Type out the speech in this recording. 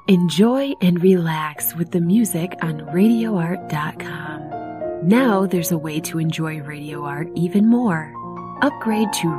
Enjoy and relax with the music on RadioArt.com. Now there's a way to enjoy Radio Art even more. Upgrade to